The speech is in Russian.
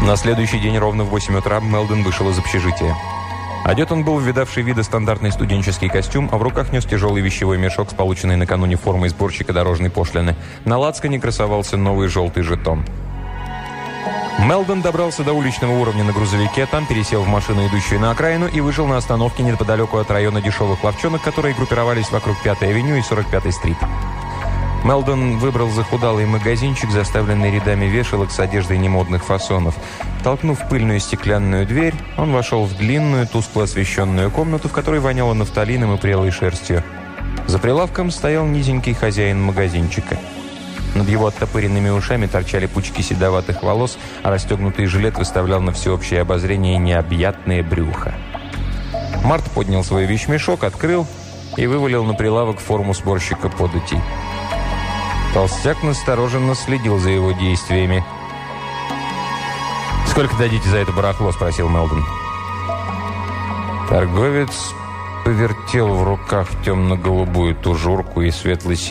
На следующий день ровно в 8 утра Мелдон вышел из общежития. Одет он был в видавший виды стандартный студенческий костюм, а в руках нес тяжелый вещевой мешок с полученной накануне формой сборщика дорожной пошлины. На лацкане красовался новый желтый жетон. Мелдон добрался до уличного уровня на грузовике, там пересел в машину, идущую на окраину, и вышел на остановке неподалеку от района дешевых лавчонок, которые группировались вокруг 5-й авеню и 45-й стрит. Мелдон выбрал захудалый магазинчик, заставленный рядами вешалок с одеждой немодных фасонов. Толкнув пыльную стеклянную дверь, он вошел в длинную, тускло освещенную комнату, в которой воняло нафталином и прелой шерстью. За прилавком стоял низенький хозяин магазинчика. Над его оттопыренными ушами торчали пучки седоватых волос, а расстегнутый жилет выставлял на всеобщее обозрение необъятное брюхо. Март поднял свой вещмешок, открыл и вывалил на прилавок форму сборщика податей. Толстяк настороженно следил за его действиями. «Сколько дадите за это барахло?» – спросил Мелдон. Торговец повертел в руках темно-голубую тужурку и светло-синий